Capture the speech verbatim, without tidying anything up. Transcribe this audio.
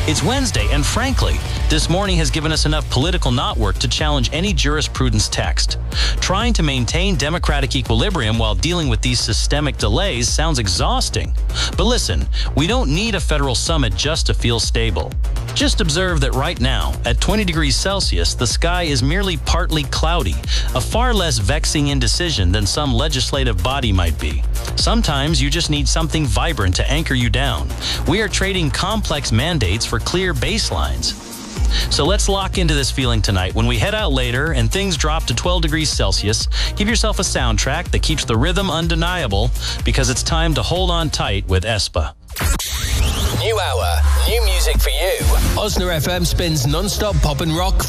It's Wednesday, and frankly, this morning has given us enough political knotwork to challenge any jurisprudence text. Trying to maintain democratic equilibrium while dealing with these systemic delays sounds exhausting. But listen, we don't need a federal summit just to feel stable. Just observe that right now, at twenty degrees Celsius, the sky is merely partly cloudy, a far less vexing indecision than some legislative body might be. Sometimes you just need something vibrant to anchor you down. We are trading complex mandates for clear baselines. So let's lock into this feeling tonight. When we head out later and things drop to twelve degrees Celsius, give yourself a soundtrack that keeps the rhythm undeniable, because it's time to hold on tight with Espa. New hour, new music for you. Osna F M spins non-stop pop and rock